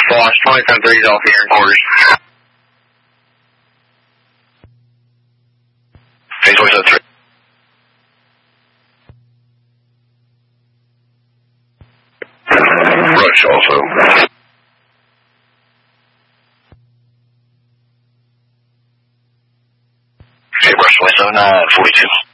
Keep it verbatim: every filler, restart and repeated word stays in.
Boss, twenty-seven thirty is off here in quarters. Hey, twenty-seven three. Rush also. Okay, Rush twenty-seven nine forty-two.